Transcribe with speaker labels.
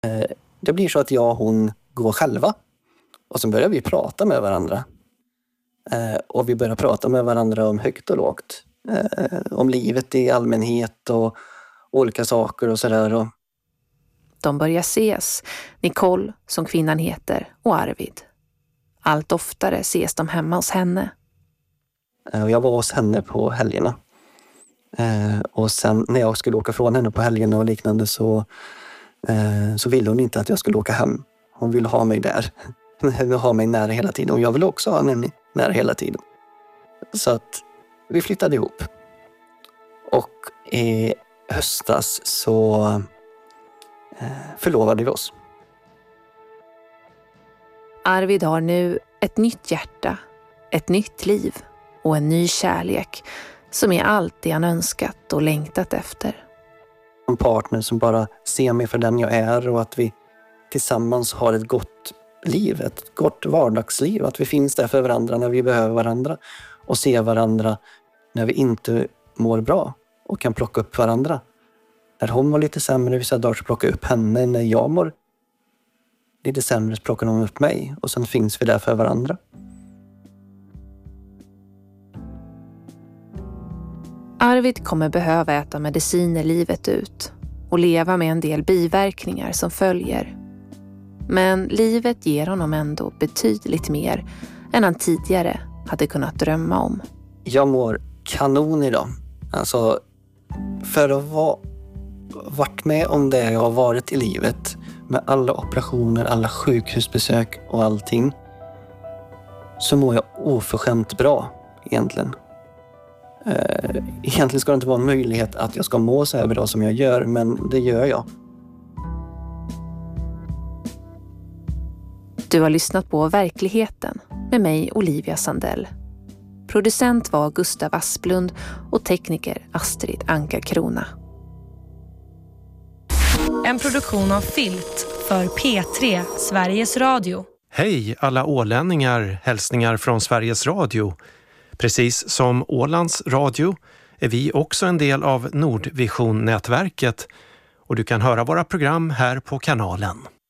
Speaker 1: Det blir så att jag och hon går själva. Och så börjar vi prata med varandra. Och vi börjar prata med varandra om högt och lågt. Om livet i allmänhet och olika saker och sådär.
Speaker 2: De börjar ses, Nicole, som kvinnan heter, och Arvid. Allt oftare ses de hemma hos henne.
Speaker 1: Jag var hos henne på helgerna. Och sen när jag skulle åka från henne på helgerna och liknande så ville hon inte att jag skulle åka hem. Hon ville ha mig där. Hon ville ha mig nära hela tiden. Och jag ville också ha henne nära hela tiden. Så att vi flyttade ihop. Och i höstas så förlovade vi oss.
Speaker 2: Arvid har nu ett nytt hjärta, ett nytt liv och en ny kärlek som är allt det han önskat och längtat efter.
Speaker 1: En partner som bara ser mig för den jag är och att vi tillsammans har ett gott liv, ett gott vardagsliv. Att vi finns där för varandra när vi behöver varandra och ser varandra när vi inte mår bra och kan plocka upp varandra. När hon var lite sämre vissa dagar så plockar jag upp henne. När jag mår lite sämre så plockar hon upp mig. Och sen finns vi där för varandra.
Speaker 2: Arvid kommer behöva äta mediciner livet ut och leva med en del biverkningar som följer. Men livet ger honom ändå betydligt mer än han tidigare hade kunnat drömma om.
Speaker 1: Jag mår kanon idag. Alltså, för att varit med om det jag har varit i livet med alla operationer, alla sjukhusbesök och allting, så mår jag oförskämt bra egentligen. Egentligen ska det inte vara en möjlighet att jag ska må så här bra som jag gör, men det gör jag.
Speaker 2: Du har lyssnat på Verkligheten med mig, Olivia Sandell. Producent var Gustav Asplund och tekniker Astrid Ankarkrona.
Speaker 3: En produktion av Filt för P3 Sveriges Radio.
Speaker 4: Hej alla ålänningar, hälsningar från Sveriges Radio. Precis som Ålands Radio är vi också en del av Nordvision-nätverket och du kan höra våra program här på kanalen.